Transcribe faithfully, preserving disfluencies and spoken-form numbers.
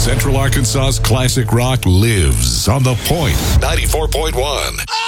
Central Arkansas's classic rock lives on The Point ninety-four point one.